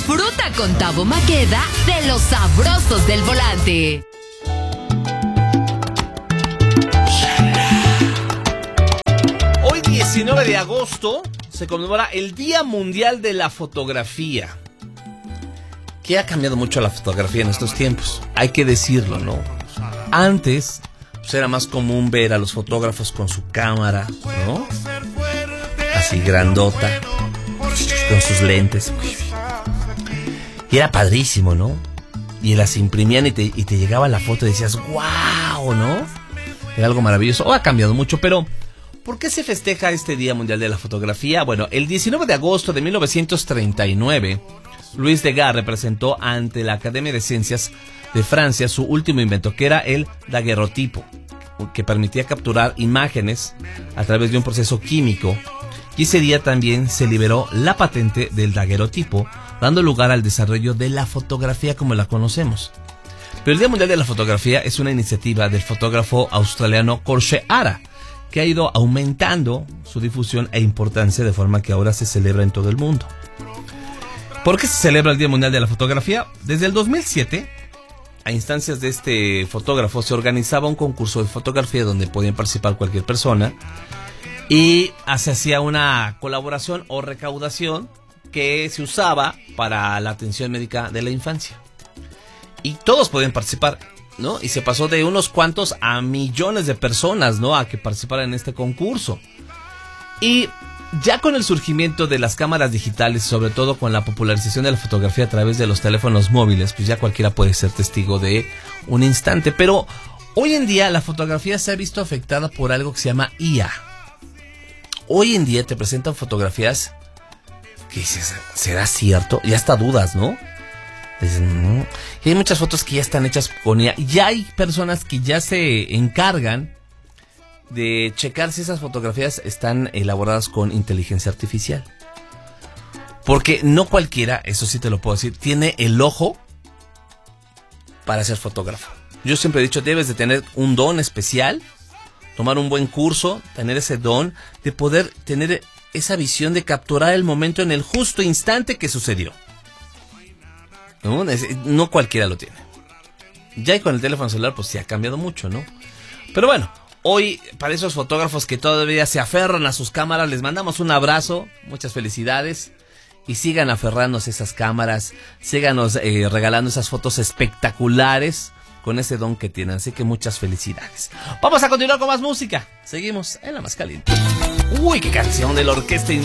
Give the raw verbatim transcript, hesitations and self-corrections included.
Disfruta con Tabo Maqueda de los sabrosos del volante. Hoy diecinueve de agosto se conmemora el Día Mundial de la Fotografía. Que ha cambiado mucho la fotografía en estos tiempos, hay que decirlo, ¿no? Antes pues, era más común ver a los fotógrafos con su cámara, ¿no? Así grandota, con sus lentes. Y era padrísimo, ¿no? Y las imprimían y te, y te llegaba la foto y decías, ¡wow!, ¿no? Era algo maravilloso. Oh, ha cambiado mucho, pero ¿por qué se festeja este Día Mundial de la Fotografía? Bueno, el diecinueve de agosto de mil novecientos treinta y nueve, Louis Daguerre presentó ante la Academia de Ciencias de Francia su último invento, que era el daguerrotipo, que permitía capturar imágenes a través de un proceso químico. Y ese día también se liberó la patente del daguerrotipo, dando lugar al desarrollo de la fotografía como la conocemos. Pero el Día Mundial de la Fotografía es una iniciativa del fotógrafo australiano Korshe Ara, que ha ido aumentando su difusión e importancia de forma que ahora se celebra en todo el mundo. ¿Por qué se celebra el Día Mundial de la Fotografía? Desde el dos mil siete, a instancias de este fotógrafo, se organizaba un concurso de fotografía donde podían participar cualquier persona y se hacía una colaboración o recaudación que se usaba para la atención médica de la infancia. Y todos podían participar, ¿no? Y se pasó de unos cuantos a millones de personas, ¿no?, a que participaran en este concurso. Y ya con el surgimiento de las cámaras digitales, sobre todo con la popularización de la fotografía a través de los teléfonos móviles, pues ya cualquiera puede ser testigo de un instante. Pero hoy en día la fotografía se ha visto afectada por algo que se llama I A. Hoy en día te presentan fotografías que dices, ¿será cierto? Y hasta dudas, ¿no? Dices, no. Y hay muchas fotos que ya están hechas con I A. Y ya hay personas que ya se encargan de checar si esas fotografías están elaboradas con inteligencia artificial. Porque no cualquiera, eso sí te lo puedo decir, tiene el ojo para ser fotógrafo. Yo siempre he dicho, debes de tener un don especial, tomar un buen curso, tener ese don de poder tener esa visión de capturar el momento en el justo instante que sucedió. No, no cualquiera lo tiene. Ya con el teléfono celular pues sí ha cambiado mucho, ¿no? Pero bueno, hoy para esos fotógrafos que todavía se aferran a sus cámaras, les mandamos un abrazo, muchas felicidades. Y sigan aferrándose a esas cámaras, síganos eh, regalando esas fotos espectaculares con ese don que tienen. Así que muchas felicidades. Vamos a continuar con más música. Seguimos en La Más Caliente. Uy, qué canción de la orquesta